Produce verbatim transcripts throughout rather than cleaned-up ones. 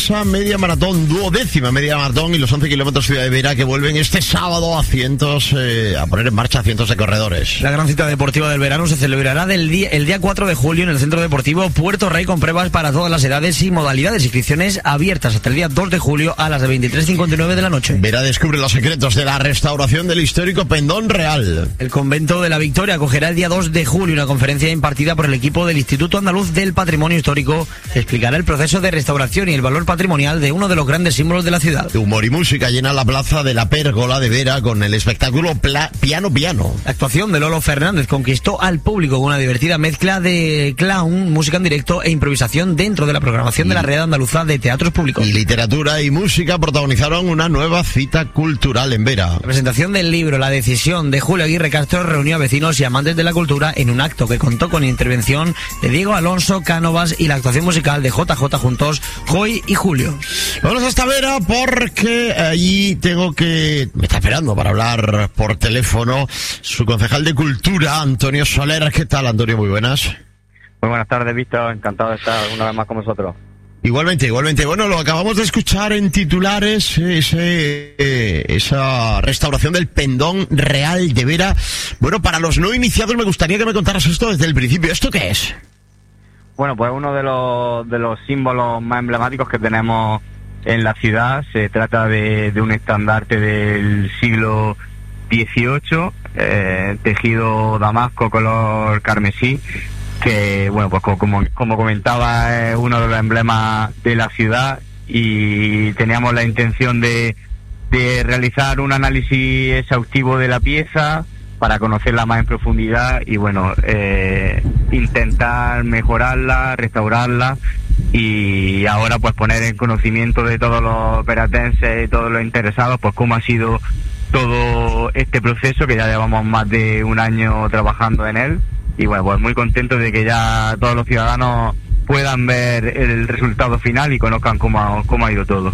esa media maratón, duodécima media maratón y los once kilómetros Ciudad de Vera que vuelven este sábado a cientos, eh, a poner en marcha a cientos de corredores. La gran cita deportiva del verano se celebrará del día, el día cuatro de julio en el Centro Deportivo Puerto Rey con pruebas para todas las edades y modalidades. Inscripciones abiertas hasta el día dos de julio a las veintitrés cincuenta y nueve de la noche. Vera descubre los secretos de la restauración del histórico Pendón Real. El Convento de la Victoria acogerá el día dos de julio una conferencia impartida por el equipo del Instituto Andaluz del Patrimonio Histórico que explicará el proceso de restauración y el valor patrimonial de uno de los grandes símbolos de la ciudad. Humor y música llena la plaza de la Pérgola de Vera con el espectáculo Pla- Piano Piano. La actuación de Lolo Fernández conquistó al público con una divertida mezcla de clown, música en directo e improvisación dentro de la programación de la Red Andaluza de Teatros Públicos. Y literatura y música protagonizaron una nueva cita cultural en Vera. La presentación del libro La Decisión de Julio Aguirre Castro reunió a vecinos y amantes de la cultura en un acto que contó con intervención de Diego Alonso Cánovas y la actuación musical de J J juntos, Joy y Julio. Vamos hasta Vera porque allí tengo que... me está esperando para hablar por teléfono su concejal de Cultura, Antonio Soler. ¿Qué tal, Antonio? Muy buenas. Muy buenas tardes, Víctor. Encantado de estar una vez más con vosotros. Igualmente, igualmente. Bueno, lo acabamos de escuchar en titulares, ese, eh, esa restauración del Pendón Real de Vera. Bueno, para los no iniciados me gustaría que me contaras esto desde el principio. ¿Esto qué es? Bueno, pues uno de los, de los símbolos más emblemáticos que tenemos en la ciudad. Se trata de, de un estandarte del siglo dieciocho, eh, tejido damasco color carmesí, que, bueno, pues como, como comentaba, es uno de los emblemas de la ciudad y teníamos la intención de, de realizar un análisis exhaustivo de la pieza para conocerla más en profundidad y, bueno, eh, intentar mejorarla, restaurarla y ahora pues poner en conocimiento de todos los veratenses y todos los interesados pues cómo ha sido todo este proceso, que ya llevamos más de un año trabajando en él. Y bueno, pues muy contentos de que ya todos los ciudadanos puedan ver el resultado final y conozcan cómo ha, cómo ha ido todo.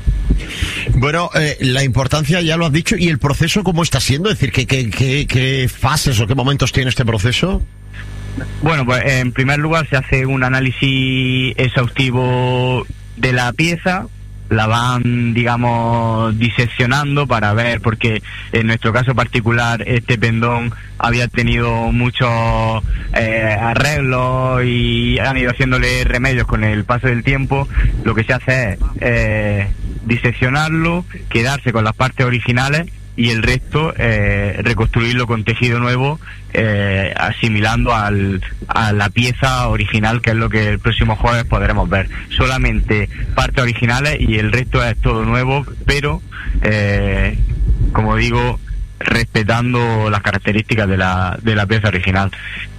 Bueno, eh, la importancia ya lo has dicho, ¿y el proceso cómo está siendo? Es decir, ¿qué, qué, qué, qué fases o qué momentos tiene este proceso? Bueno, pues en primer lugar se hace un análisis exhaustivo de la pieza. La van, digamos, diseccionando para ver, porque en nuestro caso particular este pendón había tenido muchos eh, arreglos y han ido haciéndole remedios con el paso del tiempo. Lo que se hace es eh, diseccionarlo, quedarse con las partes originales y el resto eh, reconstruirlo con tejido nuevo, eh, asimilando al, a la pieza original, que es lo que el próximo jueves podremos ver. Solamente partes originales y el resto es todo nuevo, pero eh, como digo, respetando las características de la, de la pieza original.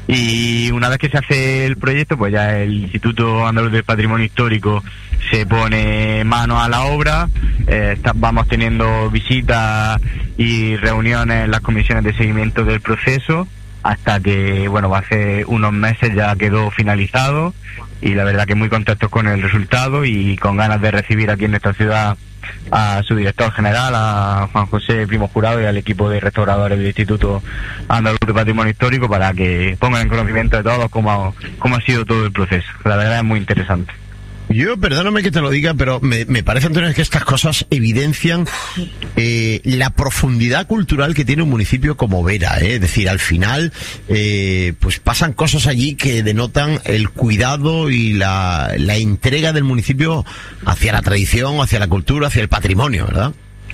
Y una vez que se hace el proyecto, pues ya el Instituto Andaluz del Patrimonio Histórico se pone mano a la obra. Eh, está, vamos teniendo visitas y reuniones en las comisiones de seguimiento del proceso hasta que, bueno, hace unos meses ya quedó finalizado y la verdad que muy contentos con el resultado y con ganas de recibir aquí en nuestra ciudad a su director general, a Juan José Primo Jurado, y al equipo de restauradores del Instituto Andaluz de Patrimonio Histórico para que pongan en conocimiento de todos cómo ha, cómo ha sido todo el proceso. La verdad es muy interesante. Yo, perdóname que te lo diga, pero me, me parece, Antonio, que estas cosas evidencian eh, la profundidad cultural que tiene un municipio como Vera, ¿eh? Es decir, al final, eh, pues pasan cosas allí que denotan el cuidado y la, la entrega del municipio hacia la tradición, hacia la cultura, hacia el patrimonio, ¿verdad?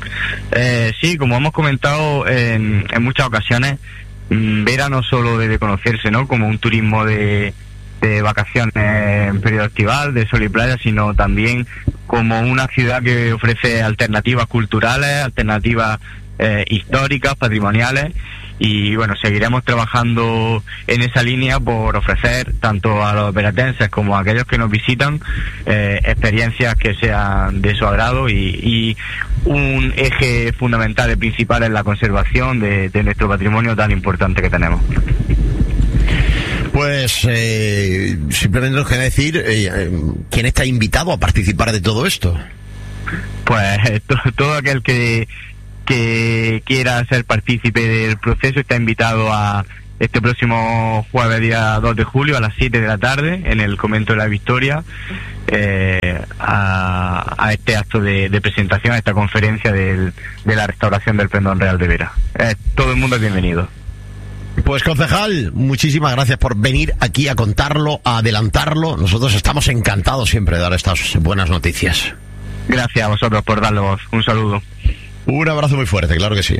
Eh, sí, como hemos comentado en, en muchas ocasiones, Vera no solo debe conocerse, ¿no?, como un turismo de de vacaciones en periodo estival, de sol y playa, sino también como una ciudad que ofrece alternativas culturales, alternativas eh, históricas, patrimoniales, y bueno, seguiremos trabajando en esa línea por ofrecer tanto a los veratenses como a aquellos que nos visitan eh, experiencias que sean de su agrado y, y un eje fundamental y principal en la conservación de, de nuestro patrimonio tan importante que tenemos. Pues eh, simplemente nos queda decir eh, quién está invitado a participar de todo esto. Pues to, todo aquel que, que quiera ser partícipe del proceso está invitado a este próximo jueves, día dos de julio, a las siete de la tarde, en el Convento de la Victoria, eh, a, a este acto de, de presentación, a esta conferencia del, de la restauración del Pendón Real de Vera. Eh, todo el mundo es bienvenido. Pues concejal, muchísimas gracias por venir aquí a contarlo, a adelantarlo. Nosotros estamos encantados siempre de dar estas buenas noticias. Gracias a vosotros por darle voz. Un saludo. Un abrazo muy fuerte, claro que sí.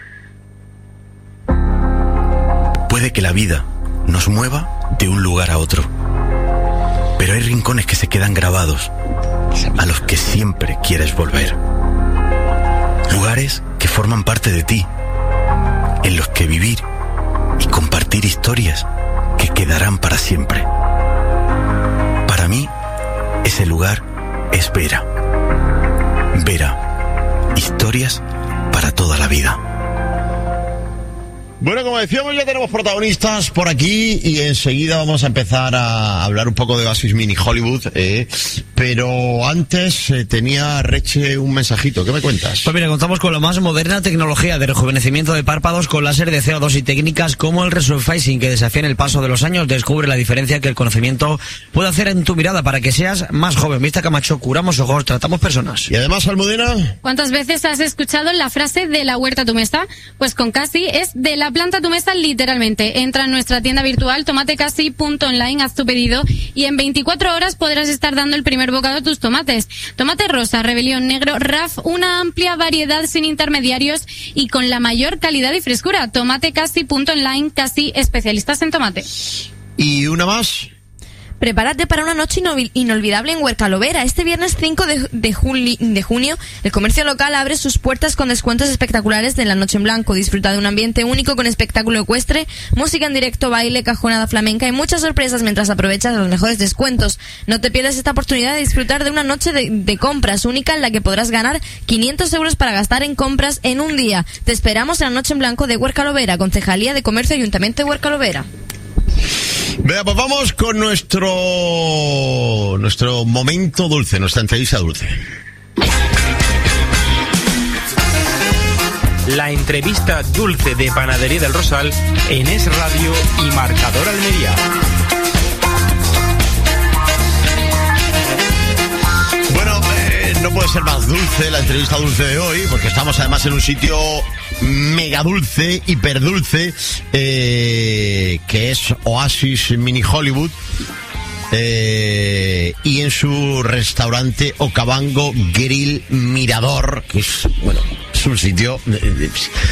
Puede que la vida nos mueva de un lugar a otro, pero hay rincones que se quedan grabados, a los que siempre quieres volver. Lugares que forman parte de ti, en los que vivir y compartir historias que quedarán para siempre. Para mí, ese lugar es Vera. Vera, historias para toda la vida. Bueno, como decíamos, ya tenemos protagonistas por aquí y enseguida vamos a empezar a hablar un poco de Oasis Mini Hollywood, eh, pero antes eh, tenía Reche un mensajito. ¿Qué me cuentas? Pues mira, contamos con la más moderna tecnología de rejuvenecimiento de párpados con láser de C O dos y técnicas como el resurfacing que desafían el paso de los años. Descubre la diferencia que el conocimiento puede hacer en tu mirada para que seas más joven. Vista Camacho, curamos ojos, tratamos personas. Y además, Almudena, ¿cuántas veces has escuchado la frase de la huerta a tu mesa? Pues con Casi es de la planta a tu mesa literalmente. Entra en nuestra tienda virtual tomatecasi punto online, haz tu pedido y en veinticuatro horas podrás estar dando el primer bocado a tus tomates. Tomate rosa, rebelión, negro, R A F, una amplia variedad sin intermediarios y con la mayor calidad y frescura. tomatecasi punto online, Casi, especialistas en tomate. y una más. Prepárate para una noche inolvidable en Huercalovera. Este viernes cinco de, de, juli, de junio, el comercio local abre sus puertas con descuentos espectaculares de la Noche en Blanco. Disfruta de un ambiente único con espectáculo ecuestre, música en directo, baile, cajonada flamenca y muchas sorpresas mientras aprovechas los mejores descuentos. No te pierdas esta oportunidad de disfrutar de una noche de, de compras única en la que podrás ganar quinientos euros para gastar en compras en un día. Te esperamos en la Noche en Blanco de Huercalovera, Concejalía de Comercio, Ayuntamiento de Huercalovera. Vea, pues vamos con nuestro nuestro momento dulce, nuestra entrevista dulce. La entrevista dulce de Panadería del Rosal en Es Radio y Marcador Almería. Bueno, eh, no puede ser más dulce la entrevista dulce de hoy, porque estamos además en un sitio mega dulce, hiper dulce, eh, que es Oasis Mini Hollywood, eh, y en su restaurante Okavango Grill Mirador, que es, bueno, es un sitio... Eh, eh,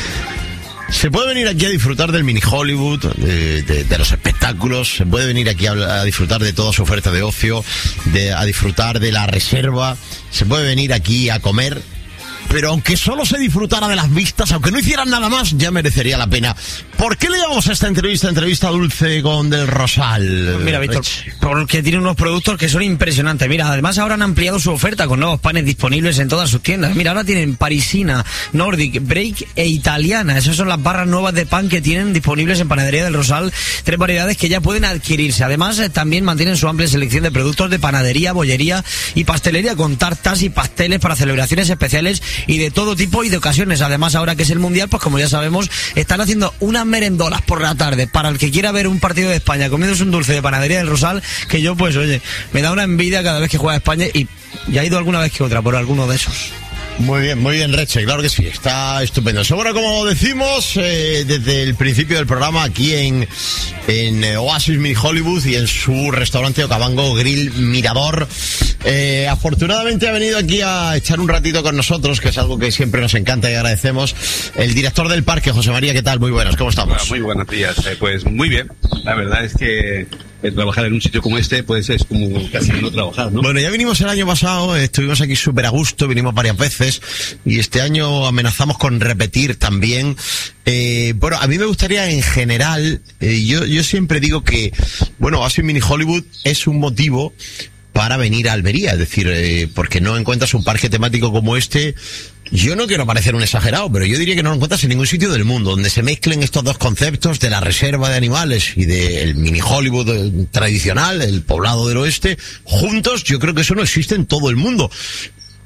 se puede venir aquí a disfrutar del Mini Hollywood, de, de, de los espectáculos, se puede venir aquí a, a disfrutar de toda su oferta de ocio, de, a disfrutar de la reserva, se puede venir aquí a comer, pero aunque solo se disfrutara de las vistas, aunque no hicieran nada más, ya merecería la pena. ¿Por qué le llamamos a esta entrevista entrevista dulce con Del Rosal? Pues mira, Víctor, porque tiene unos productos que son impresionantes. Mira, además ahora han ampliado su oferta con nuevos panes disponibles en todas sus tiendas. Mira, ahora tienen parisina, Nordic, Break e italiana. Esas son las barras nuevas de pan que tienen disponibles en Panadería del Rosal. Tres variedades que ya pueden adquirirse. Además, eh, también mantienen su amplia selección de productos de panadería, bollería y pastelería con tartas y pasteles para celebraciones especiales y de todo tipo y de ocasiones. Además, ahora que es el Mundial, pues como ya sabemos, están haciendo unas merendolas por la tarde para el que quiera ver un partido de España comiéndose un dulce de Panadería del Rosal, que yo, pues, oye, me da una envidia cada vez que juega España y ya he ido alguna vez que otra por alguno de esos. Muy bien, muy bien, Reche, claro que sí, está estupendo. Seguro, como decimos, eh, desde el principio del programa, aquí en, en eh, Oasis Mini Hollywood y en su restaurante Okavango Grill Mirador. Eh, afortunadamente ha venido aquí a echar un ratito con nosotros, que es algo que siempre nos encanta y agradecemos, el director del parque, José María. ¿Qué tal? Muy buenas, ¿cómo estamos? Bueno, muy buenos días, eh, pues muy bien. La verdad es que eh, trabajar en un sitio como este, pues es como casi no trabajar, ¿no? Bueno, ya vinimos el año pasado, eh, estuvimos aquí súper a gusto, vinimos varias veces y este año amenazamos con repetir también. Eh, bueno, a mí me gustaría en general, eh, yo, yo siempre digo que, bueno, Oasis Mini Hollywood es un motivo para venir a Almería, es decir, eh, porque no encuentras un parque temático como este. Yo no quiero parecer un exagerado, pero yo diría que no lo encuentras en ningún sitio del mundo donde se mezclen estos dos conceptos de la reserva de animales y del Mini Hollywood eh, tradicional, el poblado del oeste, juntos. Yo creo que eso no existe en todo el mundo.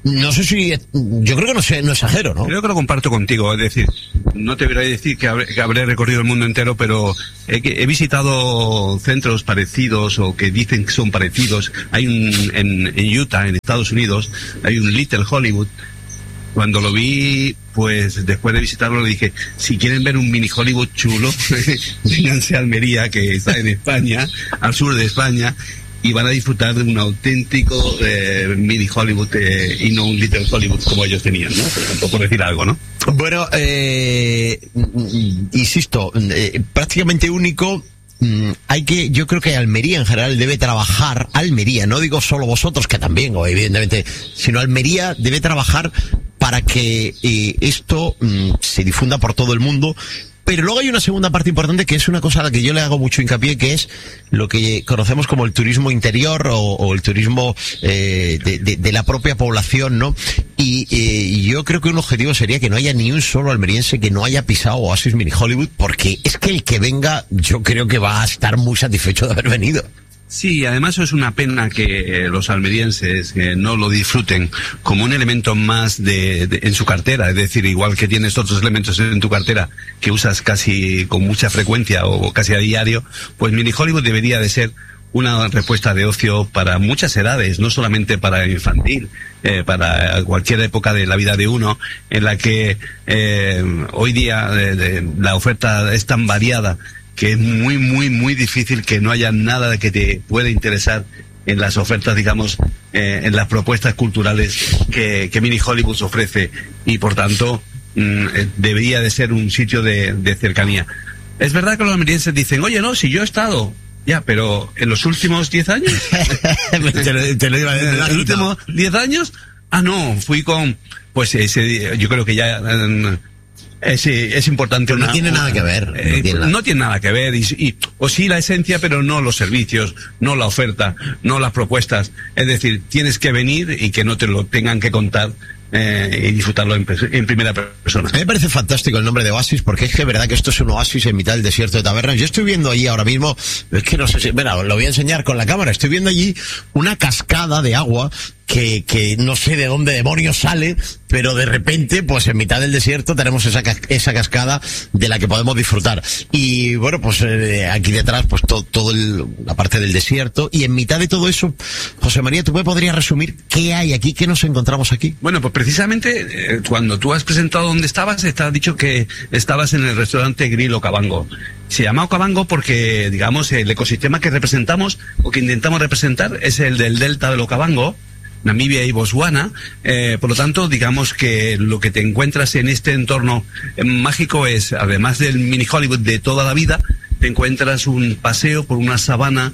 no sé si, yo creo que no sé, no exagero, ¿no? Creo que lo comparto contigo, es decir, no te voy a decir que habré, que habré recorrido el mundo entero, pero he, he visitado centros parecidos o que dicen que son parecidos. Hay un, en, en Utah, en Estados Unidos, hay un Little Hollywood. Cuando lo vi, pues después de visitarlo le dije, si quieren ver un mini Hollywood chulo, vénganse a Almería, que está en España, al sur de España, y van a disfrutar de un auténtico eh, mini Hollywood eh, y no un Little Hollywood como ellos tenían, ¿no? Por ejemplo, por decir algo, ¿no? Bueno, eh, insisto, eh, prácticamente único. Mm, hay que, yo creo que Almería en general debe trabajar, Almería, no digo solo vosotros, que también, o evidentemente, sino Almería debe trabajar para que eh, esto mm, se difunda por todo el mundo. Pero luego hay una segunda parte importante que es una cosa a la que yo le hago mucho hincapié, que es lo que conocemos como el turismo interior o, o el turismo eh, de, de, de la propia población, ¿no? Y eh, yo creo que un objetivo sería que no haya ni un solo almeriense que no haya pisado Oasis Mini Hollywood, porque es que el que venga yo creo que va a estar muy satisfecho de haber venido. Sí, además es una pena que eh, los almerienses eh, no lo disfruten como un elemento más de, de, en su cartera, es decir, igual que tienes otros elementos en tu cartera que usas casi con mucha frecuencia o casi a diario, pues Mini Hollywood debería de ser una respuesta de ocio para muchas edades, no solamente para infantil, eh, para cualquier época de la vida de uno, en la que eh, hoy día eh, de, la oferta es tan variada que es muy, muy, muy difícil que no haya nada que te pueda interesar en las ofertas, digamos, eh, en las propuestas culturales que, que Mini Hollywood ofrece, y por tanto mm, debería de ser un sitio de, de cercanía. Es verdad que los almerienses dicen, oye, no, si yo he estado, ya, pero en los últimos diez años, te lo, te lo iba a decir, en los últimos diez años, ah, no, fui con, pues ese, yo creo que ya... Eh, Es, es importante. Pero no una, tiene una, nada que ver. No, eh, tiene, nada. no tiene nada que ver. Y, y, o sí la esencia, pero no los servicios, no la oferta, no las propuestas. Es decir, tienes que venir y que no te lo tengan que contar. Eh, y disfrutarlo en, en primera persona. A mí me parece fantástico el nombre de Oasis, porque es que es verdad que esto es un oasis en mitad del desierto de Tabernas. Yo estoy viendo allí ahora mismo, es que no sé si, bueno, lo voy a enseñar con la cámara, estoy viendo allí una cascada de agua que, que no sé de dónde demonios sale, pero de repente, pues en mitad del desierto tenemos esa, esa cascada de la que podemos disfrutar. Y bueno, pues eh, aquí detrás, pues todo, todo el, la parte del desierto, y en mitad de todo eso, José María, ¿tú me podrías resumir qué hay aquí, qué nos encontramos aquí? Bueno, pues precisamente eh, cuando tú has presentado dónde estabas, te has dicho que estabas en el restaurante Grill Okavango. Se llama Okavango porque, digamos, el ecosistema que representamos o que intentamos representar es el del delta del Okavango, Namibia y Botswana, eh, por lo tanto, digamos que lo que te encuentras en este entorno eh, mágico es, además del Mini Hollywood de toda la vida, te encuentras un paseo por una sabana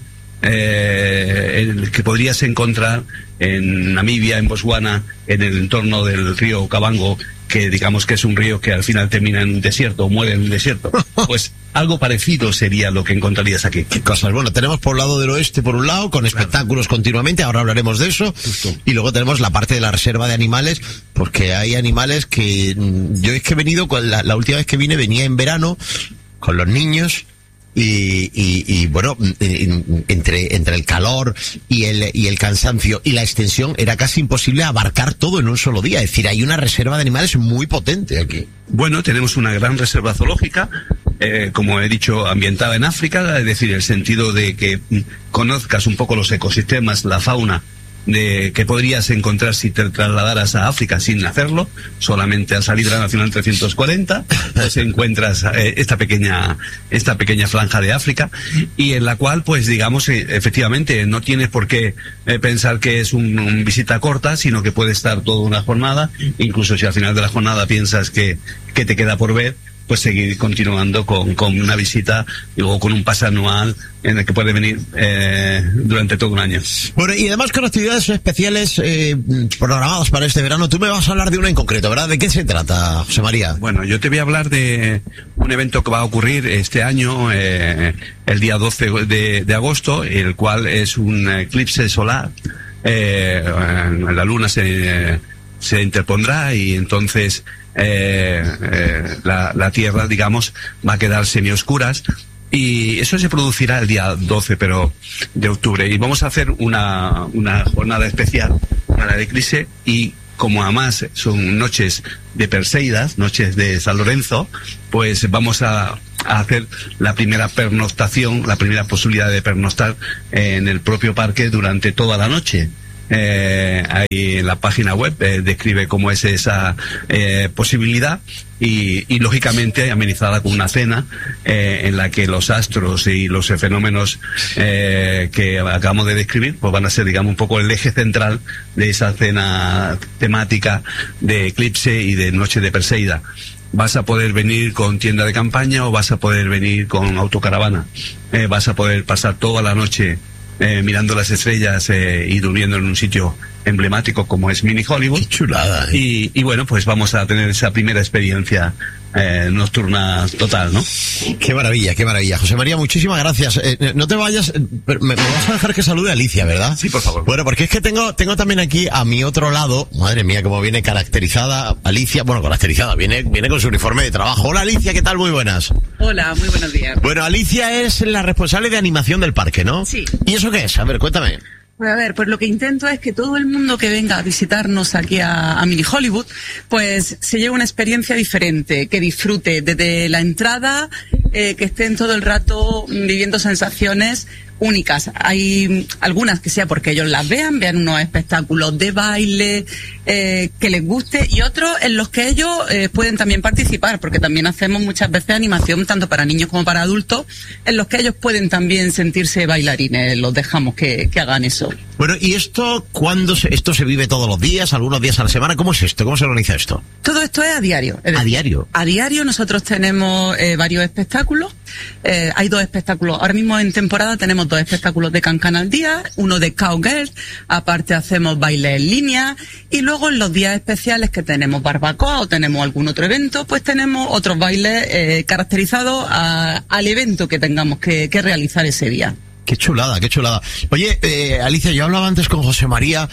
eh, el que podrías encontrar en Namibia, en Botswana, en el entorno del río Okavango, que digamos que es un río que al final termina en un desierto o muere en un desierto. Pues algo parecido sería lo que encontrarías aquí. Qué cosas. Bueno, tenemos Poblado del Oeste por un lado, con espectáculos claro. continuamente, ahora hablaremos de eso. Justo. Y luego tenemos la parte de la reserva de animales, porque hay animales que yo es que he venido, la, la última vez que vine venía en verano con los niños. Y, y, y bueno, entre, entre el calor y el, y el cansancio y la extensión era casi imposible abarcar todo en un solo día. Es decir, hay una reserva de animales muy potente aquí. Bueno, tenemos una gran reserva zoológica, eh, como he dicho, ambientada en África, es decir, el sentido de que conozcas un poco los ecosistemas, la fauna, de que podrías encontrar si te trasladaras a África sin hacerlo, solamente al salir de la Nacional trescientos cuarenta, pues encuentras eh, esta pequeña esta pequeña franja de África, y en la cual, pues digamos, eh, efectivamente no tienes por qué eh, pensar que es un, un visita corta, sino que puede estar toda una jornada, incluso si al final de la jornada piensas que, que te queda por ver, pues seguir continuando con, con una visita y luego con un pase anual en el que puede venir eh, durante todo un año. Bueno, y además con actividades especiales eh, programadas para este verano. Tú me vas a hablar de una en concreto, ¿verdad? ¿De qué se trata, José María? Bueno, yo te voy a hablar de un evento que va a ocurrir este año, eh, el día doce de, de agosto, el cual es un eclipse solar. Eh, la luna se, se interpondrá y entonces Eh, eh, la, la Tierra, digamos, va a quedar semioscuras, y eso se producirá el día doce pero de octubre, y vamos a hacer una, una jornada especial para el eclipse, y como además son noches de Perseidas, noches de San Lorenzo, pues vamos a, a hacer la primera pernoctación, la primera posibilidad de pernoctar en el propio parque durante toda la noche. Eh, ahí en la página web eh, describe cómo es esa eh, posibilidad y, y lógicamente amenizada con una cena eh, en la que los astros y los fenómenos eh, que acabamos de describir pues van a ser, digamos, un poco el eje central de esa cena temática de eclipse y de noche de Perseida. Vas a poder venir con tienda de campaña o vas a poder venir con autocaravana. Eh, vas a poder pasar toda la noche Eh, mirando las estrellas eh, y durmiendo en un sitio emblemático como es Mini Hollywood. Qué chulada, ¿eh? y, y bueno, pues vamos a tener esa primera experiencia eh, nocturna total, ¿no? Qué maravilla, qué maravilla. José María, muchísimas gracias. Eh, no te vayas, eh, pero me, me vas a dejar que salude a Alicia, ¿verdad? Sí, por favor. Bueno, porque es que tengo, tengo también aquí a mi otro lado, madre mía, cómo viene caracterizada Alicia, bueno, caracterizada, viene, viene con su uniforme de trabajo. Hola Alicia, ¿qué tal? Muy buenas. Hola, muy buenos días. Bueno, Alicia es la responsable de animación del parque, ¿no? Sí. ¿Y eso qué es? A ver, cuéntame. Pues a ver, pues lo que intento es que todo el mundo que venga a visitarnos aquí a, a Mini Hollywood, pues se lleve una experiencia diferente, que disfrute desde la entrada, eh, que estén todo el rato viviendo sensaciones únicas. Hay algunas que sea porque ellos las vean, vean unos espectáculos de baile eh, que les guste, y otros en los que ellos eh, pueden también participar, porque también hacemos muchas veces animación tanto para niños como para adultos, en los que ellos pueden también sentirse bailarines, los dejamos que, que hagan eso. Bueno, ¿y esto cuándo se, esto se vive todos los días, algunos días a la semana? ¿Cómo es esto? ¿Cómo se organiza esto? Todo esto es a diario. Es decir, ¿A diario? A diario nosotros tenemos eh, varios espectáculos. Eh, hay dos espectáculos. Ahora mismo en temporada tenemos dos espectáculos de Cancan al día, uno de Cowgirl, aparte hacemos baile en línea, y luego en los días especiales que tenemos barbacoa o tenemos algún otro evento, pues tenemos otros bailes eh, caracterizados a, al evento que tengamos que, que realizar ese día. Qué chulada, qué chulada. Oye, eh, Alicia, yo hablaba antes con José María,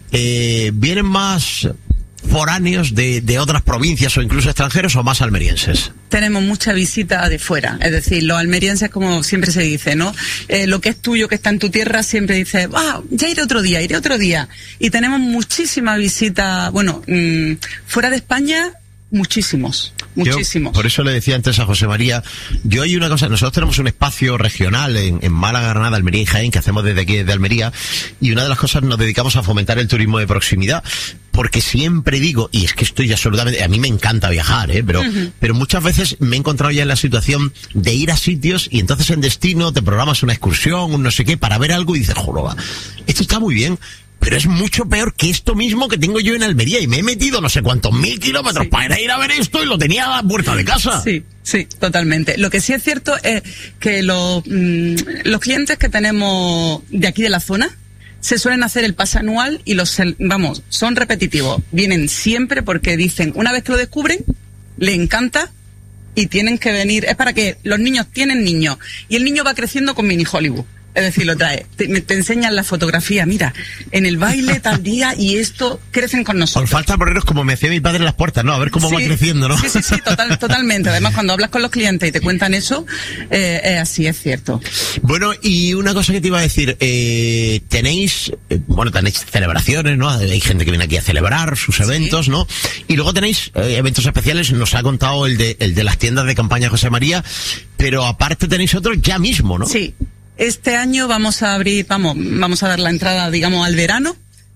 eh, ¿vienen más foráneos de, de otras provincias o incluso extranjeros o más almerienses? Tenemos mucha visita de fuera, es decir, los almerienses, como siempre se dice, ¿no? Eh, lo que es tuyo, que está en tu tierra, siempre dice, ah, ya iré otro día, iré otro día. Y tenemos muchísima visita, bueno, mmm, fuera de España, muchísimos, muchísimos. Yo, por eso le decía antes a José María, yo hay una cosa, nosotros tenemos un espacio regional en, en Málaga, Granada, Almería y Jaén, que hacemos desde aquí, desde Almería, y una de las cosas nos dedicamos a fomentar el turismo de proximidad, porque siempre digo, y es que estoy absolutamente, a mí me encanta viajar, ¿eh? pero, uh-huh. pero muchas veces me he encontrado ya en la situación de ir a sitios y entonces en destino te programas una excursión, un no sé qué, para ver algo y dices, joroba, esto está muy bien, pero es mucho peor que esto mismo que tengo yo en Almería, y me he metido no sé cuántos mil kilómetros sí. para ir a ver esto y lo tenía a la puerta de casa. Sí, sí, totalmente. Lo que sí es cierto es que los, mmm, los clientes que tenemos de aquí de la zona se suelen hacer el pase anual y los, vamos, son repetitivos. Vienen siempre porque dicen, una vez que lo descubren, le encanta y tienen que venir. Es para que los niños tienen niños y el niño va creciendo con Mini Hollywood. Es decir, lo trae, te, te enseñan la fotografía, mira, en el baile tal día y esto, crecen con nosotros. Os falta poneros como me hacía mi padre en las puertas, ¿no? A ver cómo sí, va creciendo, ¿no? Sí, sí, sí, total, totalmente. Además, cuando hablas con los clientes y te cuentan eso, eh, eh, así es cierto. Bueno, y una cosa que te iba a decir, eh, tenéis, eh, bueno, tenéis celebraciones, ¿no? Hay gente que viene aquí a celebrar sus eventos, sí. ¿no? Y luego tenéis eh, eventos especiales, nos ha contado el de, el de las tiendas de campaña José María, pero aparte tenéis otros ya mismo, ¿no? Sí. Este año vamos a abrir, vamos, vamos a dar la entrada, digamos, al verano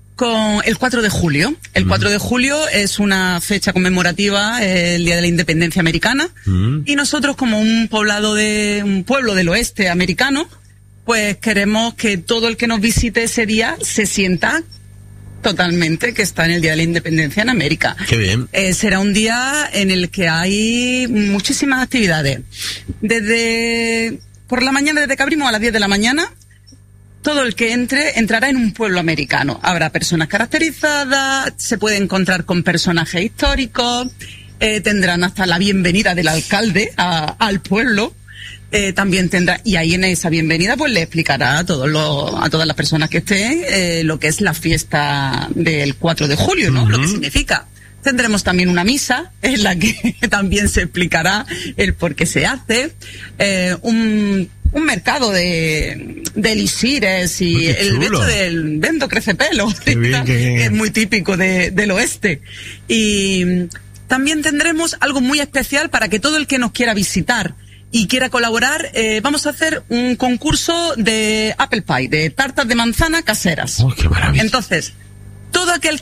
con el cuatro de julio. El mm. cuatro de julio es una fecha conmemorativa, eh, el Día de la Independencia Americana, mm. y nosotros como un poblado de, un pueblo del oeste americano, pues queremos que todo el que nos visite ese día se sienta totalmente que está en el Día de la Independencia en América. Qué bien. Eh, será un día en el que hay muchísimas actividades. Desde por la mañana, desde que abrimos a las diez de la mañana, todo el que entre entrará en un pueblo americano. Habrá personas caracterizadas, se puede encontrar con personajes históricos, eh, tendrán hasta la bienvenida del alcalde a, al pueblo. Eh, también tendrá, y ahí en esa bienvenida pues le explicará a todos los, a todas las personas que estén eh, lo que es la fiesta del cuatro de julio, ¿no? Uh-huh. Lo que significa. Tendremos también una misa en la que también se explicará el por qué se hace. Eh, un, un mercado de, de elixires y Uy, qué el chulo. hecho del vendo crece pelo, Qué bien, qué bien. que es muy típico de, del oeste. Y también tendremos algo muy especial para que todo el que nos quiera visitar y quiera colaborar, eh, vamos a hacer un concurso de apple pie, de tartas de manzana caseras. Uy, qué maravilla. Entonces, todo aquel